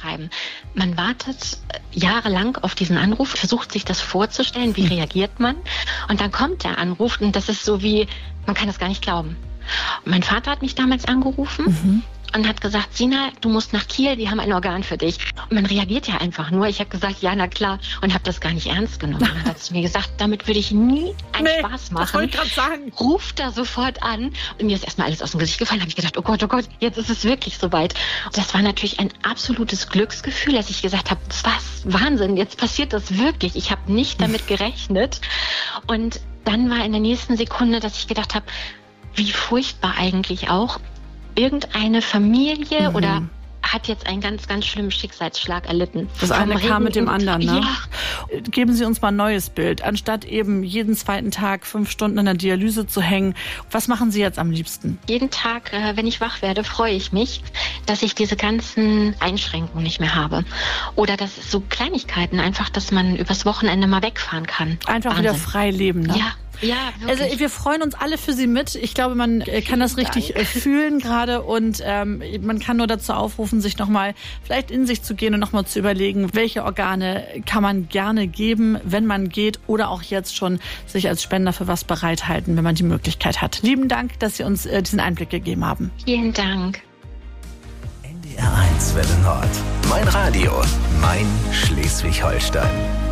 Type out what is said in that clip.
beschreiben. Man wartet jahrelang auf diesen Anruf, versucht sich das vorzustellen, wie reagiert man. Und dann kommt der Anruf und das ist so wie, man kann das gar nicht glauben. Und mein Vater hat mich damals angerufen. Und hat gesagt, Sina, du musst nach Kiel, die haben ein Organ für dich. Und man reagiert ja einfach nur. Ich habe gesagt, ja, na klar. Und habe das gar nicht ernst genommen. Und dann hat sie mir gesagt, damit würde ich nie einen Spaß machen. Das wollte ich gerade sagen. Ruf da sofort an. Und mir ist erstmal alles aus dem Gesicht gefallen. Da habe ich gedacht, oh Gott, jetzt ist es wirklich soweit. Und das war natürlich ein absolutes Glücksgefühl, dass ich gesagt habe, was, Wahnsinn, jetzt passiert das wirklich. Ich habe nicht damit gerechnet. Und dann war in der nächsten Sekunde, dass ich gedacht habe, wie furchtbar eigentlich auch, irgendeine Familie oder hat jetzt einen ganz, ganz schlimmen Schicksalsschlag erlitten. Das eine kam mit dem anderen, ne? Ja. Geben Sie uns mal ein neues Bild. Anstatt eben jeden zweiten Tag 5 Stunden in der Dialyse zu hängen, was machen Sie jetzt am liebsten? Jeden Tag, wenn ich wach werde, freue ich mich, dass ich diese ganzen Einschränkungen nicht mehr habe. Oder dass es so Kleinigkeiten, einfach, dass man übers Wochenende mal wegfahren kann. Einfach Wahnsinn. wieder frei leben, ne? Ja, wirklich. Also wir freuen uns alle für Sie mit. Ich glaube, man kann das richtig fühlen gerade und man kann nur dazu aufrufen, sich nochmal vielleicht in sich zu gehen und nochmal zu überlegen, welche Organe kann man gerne geben, wenn man geht oder auch jetzt schon sich als Spender für was bereithalten, wenn man die Möglichkeit hat. Lieben Dank, dass Sie uns diesen Einblick gegeben haben. Vielen Dank. NDR 1 Welle Nord. Mein Radio, mein Schleswig-Holstein.